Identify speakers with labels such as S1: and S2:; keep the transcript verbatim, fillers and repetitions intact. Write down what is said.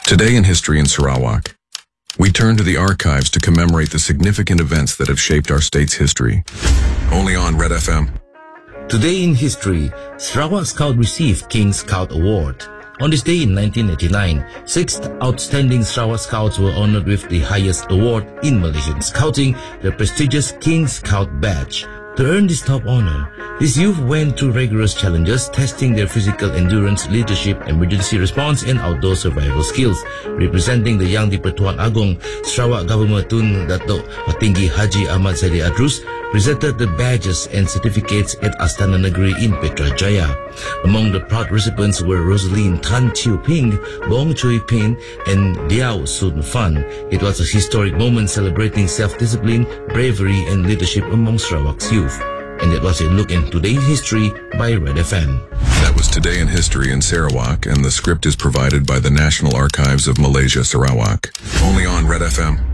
S1: Today in History in Sarawak, we turn to the archives to commemorate the significant events that have shaped our state's history. Only on Red F M.
S2: Today in history, Sarawak Scout received King Scout Award. On this day in nineteen eighty-nine, six outstanding Sarawak Scouts were honored with the highest award in Malaysian Scouting, the prestigious King Scout Badge. To earn this top honor, these youth went through rigorous challenges, testing their physical endurance, leadership, emergency response, and outdoor survival skills. Representing the Yang di-Pertuan Agong, Sarawak Government Tun Datuk Tinggi Haji Ahmad Zahidi Adrus presented the badges and certificates at Astana Negeri in Putrajaya. Among the proud recipients were Rosaline Tan Chiu Ping, Bong Chui Pin, and Liao Sun Fan. It was a historic moment celebrating self-discipline, bravery, and leadership among Sarawak's youth. And it was a look in today's history by Red F M.
S1: That was Today in History in Sarawak, and the script is provided by the National Archives of Malaysia, Sarawak. Only on Red F M.